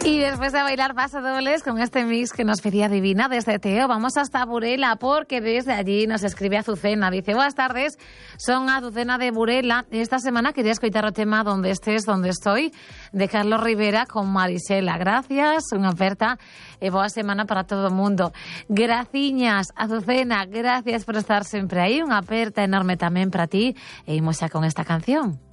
Y después de bailar pasodobles con este mix que nos pedía Divina desde Teo, vamos hasta Burela, porque desde allí nos escribe Azucena. Dice, buenas tardes, son Azucena de Burela. Esta semana quería escoitar o tema Donde estés, donde estoy, de Carlos Rivera con Marisela. Gracias, unha oferta e boa semana para todo o mundo. Graciñas, Azucena, gracias por estar sempre aí. Unha aperta enorme tamén para ti. E imos xa con esta canción.